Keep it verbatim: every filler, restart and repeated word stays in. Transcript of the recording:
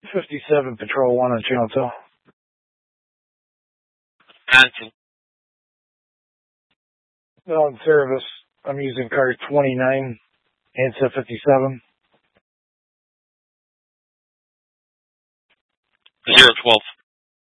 fifty-seven, Patrol one on Channel two. Cancel. Well, in service, I'm using car twenty-nine, answer fifty-seven. zero twelve.